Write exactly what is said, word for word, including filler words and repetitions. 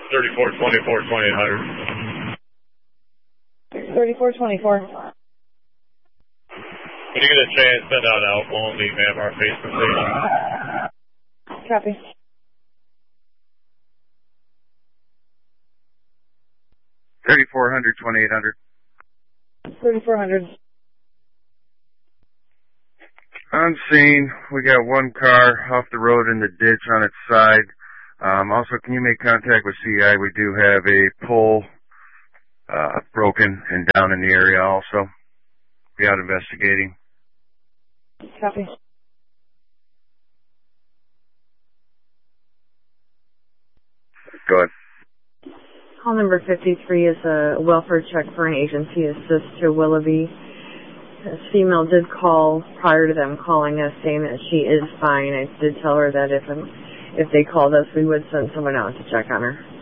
thirty-four twenty-four, twenty-eight hundred. thirty-four twenty-four. When you get a chance, send out an alpha only, ma'am, our Facebook page. Copy. thirty-four hundred, twenty-eight hundred. thirty-four hundred. On scene, we got one car off the road in the ditch on its side. Um, also, can you make contact with C I? We do have a pole uh, broken and down in the area also. Be out investigating. Copy. Go ahead. Call number fifty-three is a welfare check for an agency assist to Willoughby. This female did call prior to them calling us saying that she is fine. I did tell her that if, if they called us, we would send someone out to check on her.